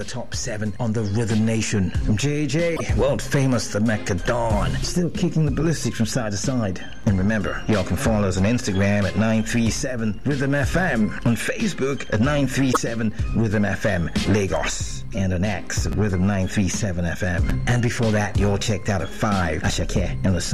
the top 7 on the Rhythm Nation. From JJ, world famous The Mecca Dawn, still kicking the ballistic from side to side. And remember, y'all can follow us on Instagram at 937 Rhythm FM, on Facebook at 937 Rhythm FM Lagos, and on X at Rhythm 937 FM. And before that, y'all checked out at 5 Ashake and the